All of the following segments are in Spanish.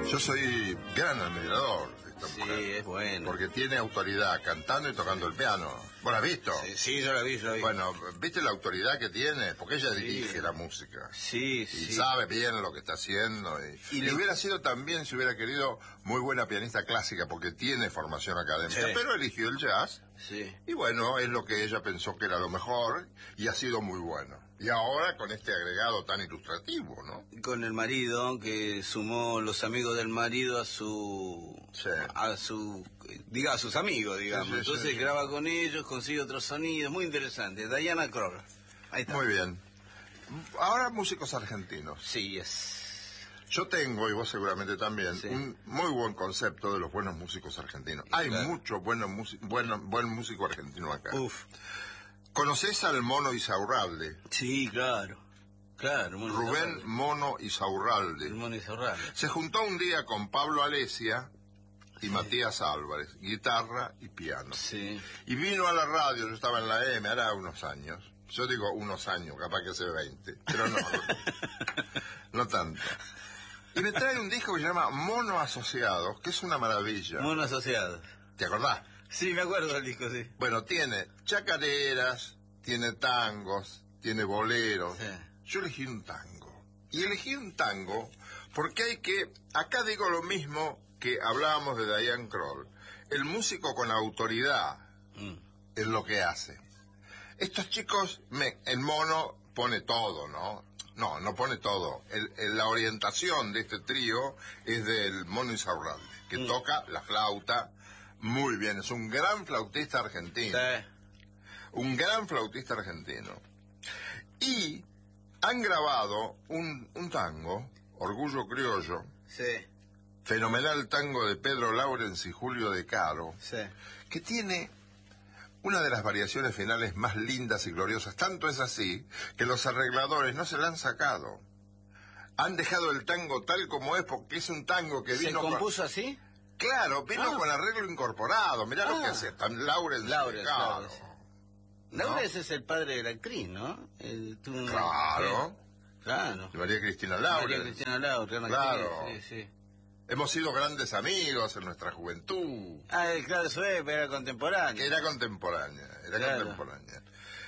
Yo soy gran admirador de esta mujer. Sí, es bueno. Porque tiene autoridad cantando y tocando el piano. ¿Vos la has visto? Sí, yo la vi, yo la vi. Bueno, ¿viste la autoridad que tiene? Porque ella dirige la música. Sí, Y sí. sabe bien lo que está haciendo. Y le hubiera sido también, si hubiera querido, muy buena pianista clásica, porque tiene formación académica. Sí. Pero eligió el jazz. Sí. Y bueno, es lo que ella pensó que era lo mejor, y ha sido muy bueno. Y ahora con este agregado tan ilustrativo, ¿no? Con el marido, que sumó los amigos del marido a su... Sí. a sus amigos, digamos. Sí, sí, Entonces sí. graba con ellos, consigue otros sonidos, muy interesante. Diana Krall. Ahí está. Muy bien. Ahora músicos argentinos. Sí, es... Yo tengo, y vos seguramente también, Sí. un muy buen concepto de los buenos músicos argentinos. Hay Claro. mucho buen músico argentino acá. Uf. ¿Conocés al Mono Isaurralde? Sí, claro. Claro. Rubén Mono Isaurralde. Mono Isaurralde. Se juntó un día con Pablo Alesia y Matías Álvarez, guitarra y piano. Sí. Y vino a la radio, yo estaba en la M, hará unos años. Yo digo unos años, capaz que hace 20, pero no tanto. Y me trae un disco que se llama Mono Asociados, que es una maravilla. Mono Asociados. ¿Te acordás? Sí, me acuerdo del disco, sí. Bueno, tiene chacareras, tiene tangos, tiene boleros. Sí. Yo elegí un tango. Y elegí un tango porque acá digo lo mismo que hablábamos de Diana Krall. El músico con autoridad es lo que hace. Estos chicos, el Mono pone todo, ¿no? No pone todo. La orientación de este trío es del Mono Isaurralde, que toca la flauta muy bien. Es un gran flautista argentino. Sí. Un gran flautista argentino. Y han grabado un tango, Orgullo Criollo, Sí. fenomenal tango de Pedro Laurens y Julio De Caro, Sí. que tiene una de las variaciones finales más lindas y gloriosas. Tanto es así que los arregladores no se la han sacado. Han dejado el tango tal como es, porque es un tango que ¿Se vino compuso así? Claro, vino Ah. con arreglo incorporado. Mirá lo que hace Laurens y De Laurens, Caro. Laurens. Laurens es el padre de la actriz, ¿no? Claro. Claro. Y María Cristina María Laurens. Cristina Laurens, una Claro. actriz, sí. Hemos sido grandes amigos en nuestra juventud. Ah, claro, su época era contemporánea. Era contemporánea, Claro. contemporánea.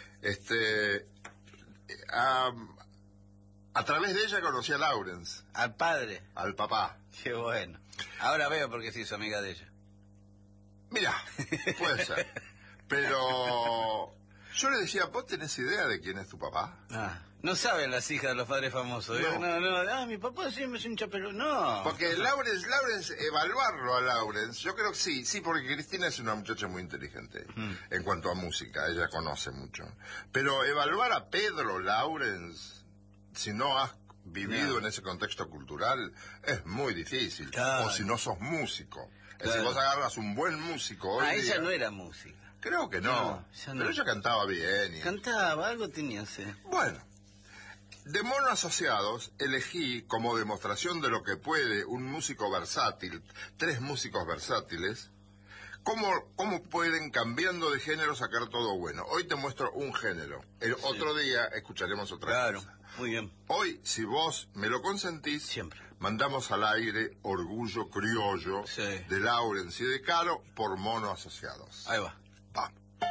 A través de ella conocí a Laurens, Al padre. al papá. Qué bueno. Ahora veo por qué se hizo amiga de ella. Mirá, puede ser. Pero yo le decía, ¿vos tenés idea de quién es tu papá? Ah, no saben las hijas de los padres famosos. No. Mi papá sí me es un chapelo. No. Porque Laurens, evaluarlo a Laurens, yo creo que sí, porque Cristina es una muchacha muy inteligente en cuanto a música, ella conoce mucho. Pero evaluar a Pedro Laurens, si no has vivido No. en ese contexto cultural, es muy difícil. Claro. O si no sos músico. Claro. Si vos agarras un buen músico hoy Ella día- no era música. Creo que no. No, ella no. Pero ella cantaba bien. Cantaba, algo tenía, sí. Bueno, de Mono Asociados elegí como demostración de lo que puede un músico versátil, 3 músicos versátiles, cómo pueden, cambiando de género, sacar todo bueno. Hoy te muestro un género. Otro día escucharemos otra Claro, cosa. muy bien. Hoy, si vos me lo consentís, Siempre. mandamos al aire Orgullo Criollo Sí. de Laurens y De Caro por Mono Asociados. Ahí va.